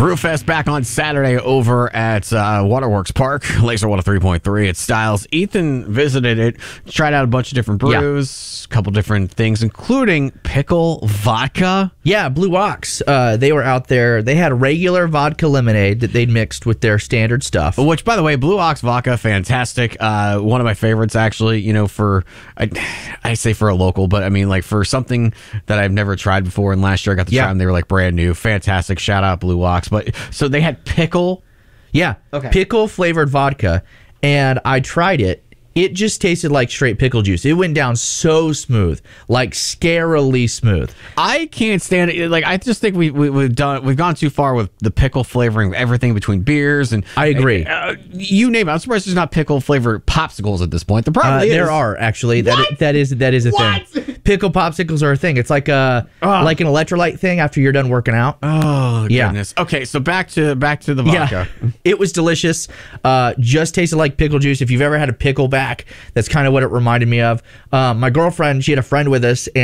Brewfest back on Saturday over at Waterworks Park, Laser 103.3 at Styles. Ethan visited it, tried out a bunch of different brews, a couple different things, including pickle vodka. Yeah, Blue Ox. They were out there. They had regular vodka lemonade that they'd mixed with their standard stuff. Which, by the way, Blue Ox vodka, fantastic. One of my favorites, actually, for, I say for a local, but I mean, like for something that I've never tried before. And last year I got to try them. They were like brand new. Fantastic. Shout out Blue Ox. But so they had pickle. Yeah. Okay. Pickle flavored vodka. And I tried it. It just tasted like straight pickle juice. It went down so smooth, like scarily smooth. I can't stand it. Like I just think we've gone too far with the pickle flavoring everything between beers and. I agree. You name it. I'm surprised there's not pickle flavored popsicles at this point. The problem is there are actually that is a thing. Pickle popsicles are a thing. It's like an electrolyte thing after you're done working out. Oh goodness. Okay, so back to the vodka. Yeah. It was delicious. Just tasted like pickle juice. If you've ever had a pickleback, that's kind of what it reminded me of. My girlfriend, she had a friend with us, and